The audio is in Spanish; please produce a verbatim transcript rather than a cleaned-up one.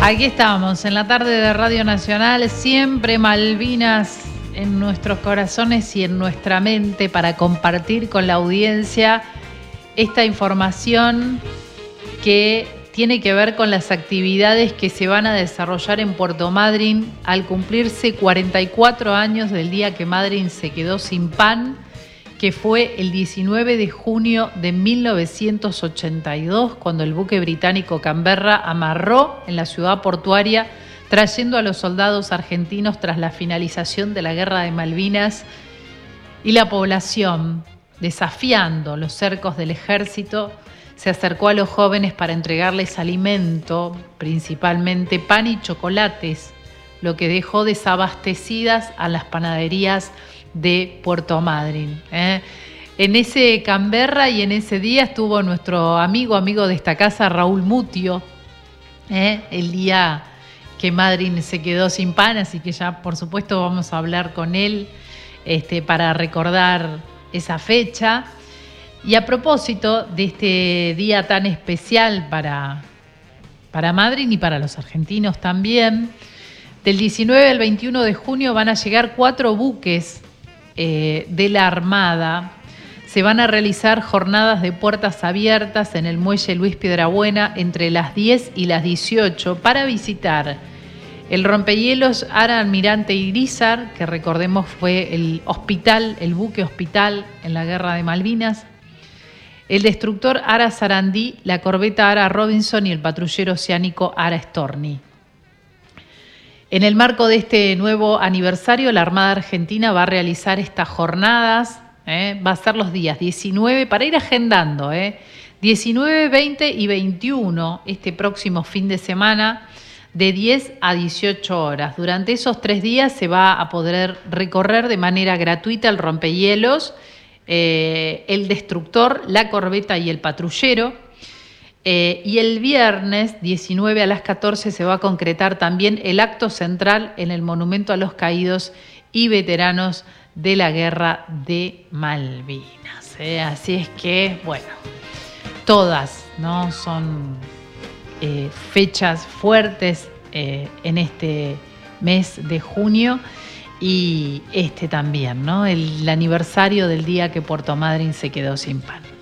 Aquí estamos, en la tarde de Radio Nacional, siempre Malvinas en nuestros corazones y en nuestra mente para compartir con la audiencia esta información que tiene que ver con las actividades que se van a desarrollar en Puerto Madryn al cumplirse cuarenta y cuatro años del día que Madryn se quedó sin pan, que fue el diecinueve de junio de mil novecientos ochenta y dos, cuando el buque británico Canberra amarró en la ciudad portuaria, trayendo a los soldados argentinos tras la finalización de la Guerra de Malvinas, y la población, desafiando los cercos del ejército, se acercó a los jóvenes para entregarles alimento, principalmente pan y chocolates, lo que dejó desabastecidas a las panaderías de Puerto Madryn. ¿eh? En ese Canberra y en ese día estuvo nuestro amigo, amigo de esta casa, Raúl Mutio, ¿eh? el día que Madryn se quedó sin pan, así que ya por supuesto vamos a hablar con él este, para recordar esa fecha. Y a propósito de este día tan especial para, para Madryn y para los argentinos también, del diecinueve al veintiuno de junio van a llegar cuatro buques eh, de la Armada. Se van a realizar jornadas de puertas abiertas en el muelle Luis Piedrabuena entre las diez y las dieciocho para visitar el rompehielos Ara Almirante Irízar, que recordemos fue el hospital, el buque hospital en la Guerra de Malvinas, el destructor Ara Sarandí, la corbeta Ara Robinson y el patrullero oceánico Ara Storni. En el marco de este nuevo aniversario, la Armada Argentina va a realizar estas jornadas, ¿eh? va a ser los días diecinueve, para ir agendando, ¿eh? diecinueve, veinte y veintiuno, este próximo fin de semana, de diez a dieciocho horas. Durante esos tres días se va a poder recorrer de manera gratuita el rompehielos, Eh, el destructor, la corbeta y el patrullero. Eh, y el viernes diecinueve a las catorce se va a concretar también el acto central en el Monumento a los Caídos y Veteranos de la Guerra de Malvinas. ¿eh? Así es que, bueno, todas, ¿no? son eh, fechas fuertes eh, en este mes de junio. Y este también, ¿no? El aniversario del día que Puerto Madryn se quedó sin pan.